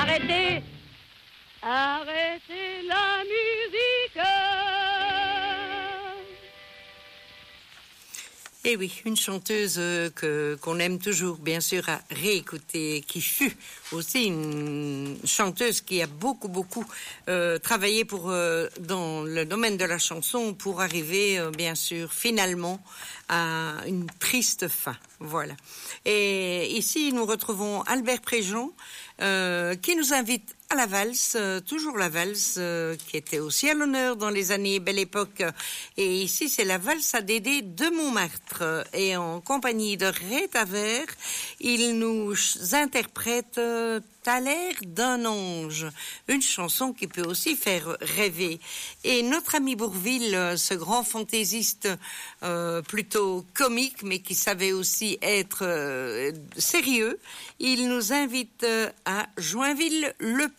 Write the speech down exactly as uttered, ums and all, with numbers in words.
arrêtez, arrêtez la musique. Et oui, une chanteuse que qu'on aime toujours, bien sûr, à réécouter, qui fut aussi une chanteuse qui a beaucoup, beaucoup euh, travaillé pour euh, dans le domaine de la chanson pour arriver, euh, bien sûr, finalement à une triste fin. Voilà. Et ici, nous retrouvons Albert Préjean, euh, qui nous invite à la valse, euh, toujours la valse, euh, qui était aussi à l'honneur dans les années Belle Époque. Et ici, c'est la valse à Dédé de Montmartre. Et en compagnie de Ray Tavert, il nous interprète euh, T'as l'air d'un ange, une chanson qui peut aussi faire rêver. Et notre ami Bourvil, ce grand fantaisiste euh, plutôt comique, mais qui savait aussi être euh, sérieux, il nous invite à Joinville-le